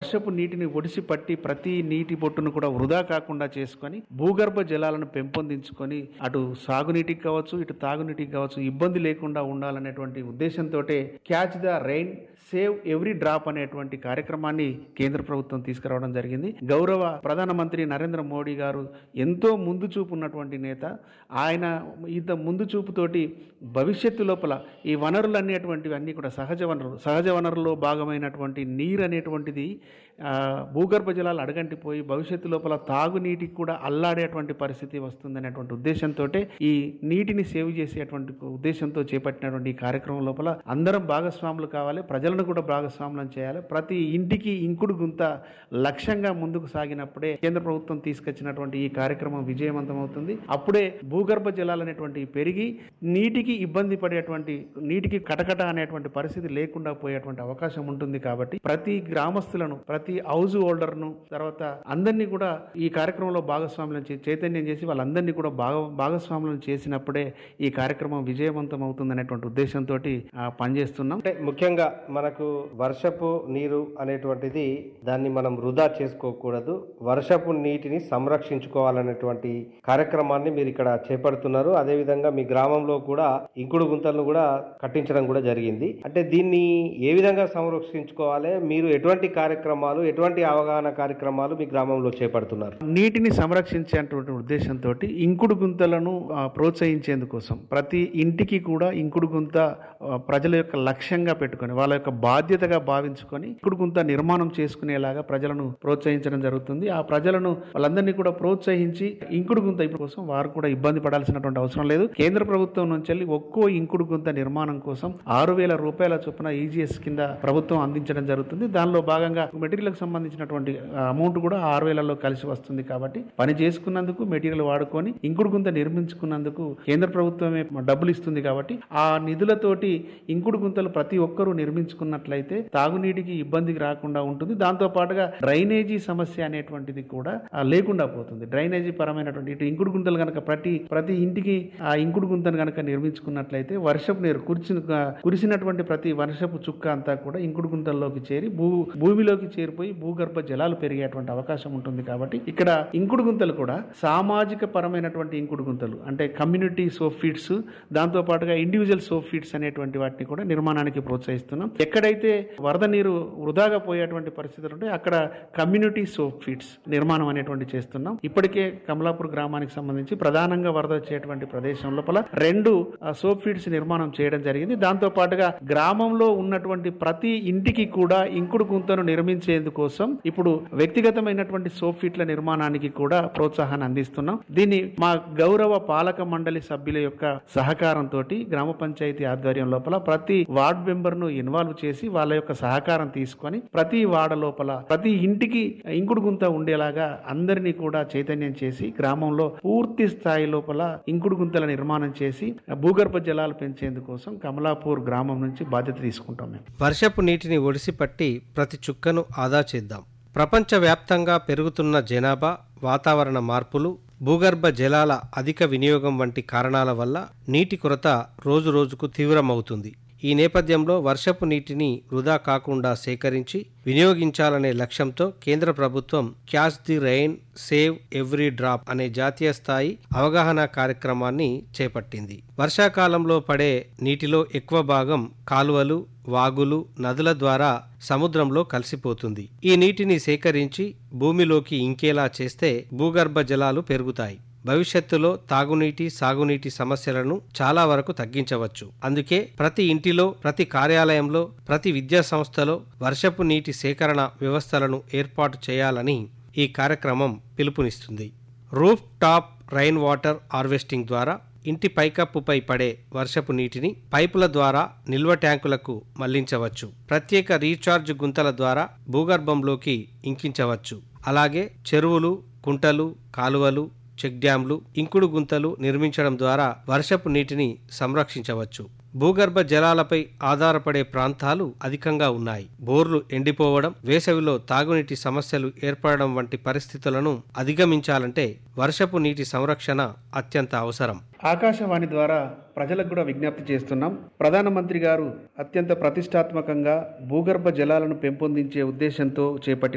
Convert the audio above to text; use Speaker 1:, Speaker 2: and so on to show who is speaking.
Speaker 1: వర్షపు నీటిని ఒడిసి పట్టి ప్రతి నీటి బొట్టును కూడా వృధా కాకుండా చేసుకొని భూగర్భ జలాలను పెంపొందించుకొని అటు సాగునీటికి కావచ్చు, ఇటు తాగునీటికి కావచ్చు ఇబ్బంది లేకుండా ఉండాలనేటువంటి ఉద్దేశంతో catch the rain save every drop అనేటువంటి కార్యక్రమాన్ని కేంద్ర ప్రభుత్వం తీసుకురావడం జరిగింది. గౌరవ ప్రధానమంత్రి నరేంద్ర మోడీ గారు ఎంతో ముందు చూపు ఉన్నటువంటి నేత. ఆయన ఇంత ముందు చూపుతోటి భవిష్యత్తు లోపల ఈ వనరులు అనేటువంటివి అన్నీ కూడా సహజ వనరుల్లో భాగమైనటువంటి నీరు అనేటువంటిది భూగర్భ జలాలు అడగంటిపోయి భవిష్యత్తు లోపల తాగునీటికి కూడా అల్లాడేటువంటి పరిస్థితి వస్తుందనేటువంటి ఉద్దేశంతో ఈ నీటిని సేవ్ చేసేటువంటి ఉద్దేశంతో చేపట్టినటువంటి ఈ కార్యక్రమం లోపల అందరం భాగస్వాములు కావాలి, ప్రజలను కూడా భాగస్వాములను చేయాలి. ప్రతి ఇంటికి ఇంకుడు గుంత లక్ష్యంగా ముందుకు సాగినప్పుడే కేంద్ర ప్రభుత్వం తీసుకొచ్చినటువంటి ఈ కార్యక్రమం విజయవంతం అవుతుంది. అప్పుడే భూగర్భ జలాలు అనేటువంటి పెరిగి నీటికి ఇబ్బంది పడేటువంటి, నీటికి కటకట అనేటువంటి పరిస్థితి లేకుండా పోయేటువంటి అవకాశం ఉంటుంది. కాబట్టి ప్రతి గ్రామస్తులను, ప్రతి హౌస్ హోల్డర్ను, తర్వాత అందరినీ కూడా ఈ కార్యక్రమంలో భాగస్వాములను చైతన్యం చేసి వాళ్ళందరినీ కూడా భాగస్వాములను చేసినప్పుడే ఈ కార్యక్రమం విజయవంతం అవుతుంది అనేటువంటి ఉద్దేశంతో పనిచేస్తున్నాం.
Speaker 2: అంటే ముఖ్యంగా మనకు వర్షపు నీరు అనేటువంటిది దాన్ని మనం వృధా చేసుకోకూడదు, వర్షపు నీటిని సంరక్షించుకోవాలనేటువంటి కార్యక్రమాన్ని మీరు ఇక్కడ చేపడుతున్నారు. అదేవిధంగా మీ గ్రామంలో కూడా ఇంకుడు గుంతలను కూడా కట్టించడం కూడా జరిగింది. అంటే దీన్ని ఏ విధంగా సంరక్షించుకోవాలి, మీరు ఎటువంటి కార్యక్రమాలు, ఎటువంటి అవగాహన కార్యక్రమాలు మీ గ్రామంలో చేపడుతున్నారు?
Speaker 1: నీటిని సంరక్షించేటువంటి ఉద్దేశంతో ఇంకుడు గుంతలను ప్రోత్సహించేందుకోసం ప్రతి ఇంటికి కూడా ఇంకుడు గుంత ప్రజల యొక్క లక్ష్యంగా పెట్టుకొని వాళ్ళ యొక్క బాధ్యతగా భావించుకొని ఇంకుడు గుంత నిర్మాణం చేసుకునేలాగా ప్రజలను ప్రోత్సహించడం జరుగుతుంది. ఆ ప్రజలను వాళ్ళందరినీ కూడా ప్రోత్సహించి ఇంకుడు గుంత కోసం వారు కూడా ఇబ్బంది పడాల్సినటువంటి అవసరం లేదు. కేంద్ర ప్రభుత్వం నుంచి ఒక్కో ఇంకుడు గుంత నిర్మాణం కోసం 6,000 రూపాయల చొప్పున ఈజీఎస్ కింద ప్రభుత్వం అందించడం జరుగుతుంది. దానిలో భాగంగా మెటీరియల్కి సంబంధించినటువంటి అమౌంట్ కూడా 6,000లో కలిసి వస్తుంది. కాబట్టి పని చేసుకున్నందుకు, మెటీరియల్ వాడుకొని ఇంకుడు గుంత నిర్మించుకున్నందుకు కేంద్ర ప్రభుత్వమే డబ్బులు ఇస్తుంది. కాబట్టి ఆ నిధులతోటి ఇంకుడు గుంతలు ప్రతి ఒక్కరూ నిర్మించుకున్నట్లయితే తాగునీటికి ఇబ్బందికి రాకుండా ఉంటుంది. దాంతో పాటుగా డ్రైనేజీ సమస్య అనేటువంటిది కూడా లేకుండా పోతుంది. డ్రైనేజీ పరమైనటువంటి ఇటు ఇంకుడు గుంతలు కనుక ప్రతి ఇంటికి ఆ ఇంకుడు గుంతను కనుక నిర్మించుకున్నట్లయితే వర్షపు నీరు కురిసినటువంటి ప్రతి వర్షపు చుక్క అంతా కూడా ఇంకుడు గుంతల్లోకి చేరి భూమిలోకి చేరిపోయి భూగర్భ జలాలు పెరిగేటువంటి అవకాశం ఉంటుంది. కాబట్టి ఇక్కడ ఇంకుడు గుంతలు కూడా సామాజిక పరమైనటువంటి ఇంకుడు గుంతలు అంటే కమ్యూనిటీ సోప్ ఫీడ్స్, దాంతో పాటుగా ఇండివిజువల్ సోప్ ఫీడ్స్ అనేటువంటి వాటిని కూడా నిర్మాణానికి ప్రోత్సహిస్తున్నాం. ఎక్కడైతే వరద నీరు వృధాగా పోయేటువంటి పరిస్థితులు ఉంటాయి అక్కడ కమ్యూనిటీ సోప్ ఫీడ్స్ నిర్మాణం అనేటువంటి చేస్తున్నాం. ఇప్పటికే కమలాపూర్ గ్రామానికి సంబంధించి ప్రధానంగా వరద వచ్చేటువంటి ప్రదేశం లోపల 2 సోప్ ఫీడ్స్ నిర్మాణం చేయడం జరిగింది. దాంతో పాటుగా గ్రామంలో ఉన్నటువంటి ప్రతి ఇంటికి కూడా ఇంకుడు గుంతను నిర్మించేందుకోసం ఇప్పుడు వ్యక్తిగతమైనటువంటి సోప్ ఫీట్ల నిర్మాణానికి కూడా ప్రోత్సాహాన్ని అందిస్తున్నాం. దీన్ని మా గౌరవ పాలక మండలి సభ్యుల యొక్క సహకారంతో గ్రామ పంచాయతీ ఆధ్వర్యం లోపల ప్రతి వార్డ్ మెంబర్ ను ఇన్వాల్వ్ చేసి వాళ్ళ యొక్క సహకారం తీసుకొని ప్రతి వార్డు లోపల ప్రతి ఇంటికి ఇంకుడు గుంత ఉండేలాగా అందరినీ కూడా చైతన్యం చేసి గ్రామంలో పూర్తి స్థాయి లోపల ఇంకుడు గుంతల నిర్మాణం చేసి భూగర్భ జలాలు పెంచేందుకోసం కమలాపూర్ గ్రామం నుంచి బాధ్యత తీసుకుంటాం. మేము
Speaker 2: వర్షపు నీటిని ఒడిసి పట్టి ప్రతి చుక్కను ఆదా చేద్దాం. ప్రపంచవ్యాప్తంగా పెరుగుతున్న జనాభా, వాతావరణ మార్పులు, భూగర్భ జలాల అధిక వినియోగం వంటి కారణాల వల్ల నీటి కొరత రోజురోజుకు తీవ్రమవుతుంది. ఈ నేపథ్యంలో వర్షపు నీటిని వృధా కాకుండా సేకరించి వినియోగించాలనే లక్ష్యంతో కేంద్ర ప్రభుత్వం catch the rain save every drop అనే జాతీయ స్థాయి అవగాహన కార్యక్రమాన్ని చేపట్టింది. వర్షాకాలంలో పడే నీటిలో ఎక్కువ భాగం కాలువలు, వాగులు, నదుల ద్వారా సముద్రంలో కలిసిపోతుంది. ఈ నీటిని సేకరించి భూమిలోకి ఇంకేలా చేస్తే భూగర్భ జలాలు పెరుగుతాయి. భవిష్యత్తులో తాగునీటి, సాగునీటి సమస్యలను చాలా వరకు తగ్గించవచ్చు. అందుకే ప్రతి ఇంటిలో, ప్రతి కార్యాలయంలో, ప్రతి విద్యా సంస్థలో వర్షపు నీటి సేకరణ వ్యవస్థలను ఏర్పాటు చేయాలని ఈ కార్యక్రమం పిలుపునిస్తుంది. Roof top rain water harvesting ద్వారా ఇంటి పైకప్పుపై పడే వర్షపు నీటిని పైపుల ద్వారా నిల్వ ట్యాంకులకు మళ్లించవచ్చు. ప్రత్యేక రీఛార్జ్ గుంతల ద్వారా భూగర్భంలోకి ఇంకించవచ్చు. అలాగే చెరువులు, కుంటలు, కాలువలు, చెక్ డ్యాంలు, ఇంకుడు గుంతలు నిర్మించడం ద్వారా వర్షపు నీటిని సంరక్షించవచ్చు. భూగర్భ జలాలపై ఆధారపడే ప్రాంతాలు అధికంగా ఉన్నాయి. బోర్లు ఎండిపోవడం, వేసవిలో తాగునీటి సమస్యలు ఏర్పడడం వంటి పరిస్థితులను అధిగమించాలంటే వర్షపు నీటి సంరక్షణ అత్యంత అవసరం.
Speaker 1: ఆకాశవాణి ద్వారా ప్రజలకు కూడా విజ్ఞప్తి చేస్తున్నాం. ప్రధానమంత్రి గారు అత్యంత ప్రతిష్టాత్మకంగా భూగర్భ జలాలను పెంపొందించే ఉద్దేశంతో చేపట్టిన